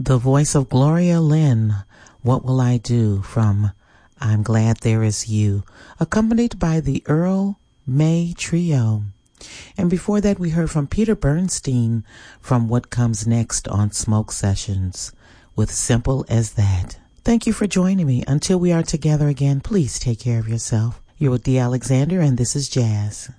the voice of Gloria Lynn, What Will I Do, from I'm Glad There Is You, accompanied by the Earl May Trio. And before that, we heard from Peter Bernstein from What Comes Next on Smoke Sessions with Simple as That. Thank you for joining me. Until we are together again, please take care of yourself. You're with Dee Alexander, and this is Jazz.